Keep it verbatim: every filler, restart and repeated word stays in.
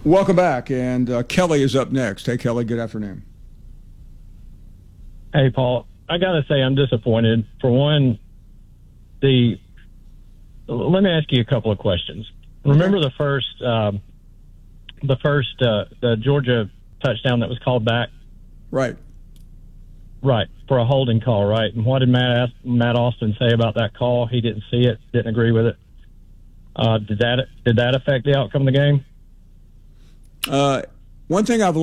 Welcome back, and uh, Kelly is up next. Hey, Kelly, good afternoon. Hey, Paul. I got to say I'm disappointed. For one, the let me ask you a couple of questions. Remember the first um, the first uh, the Georgia touchdown that was called back? Right. Right, for a holding call, right? And what did Matt Matt Austin say about that call? He didn't see it, didn't agree with it. Uh, did that did that affect the outcome of the game? Uh, one thing I've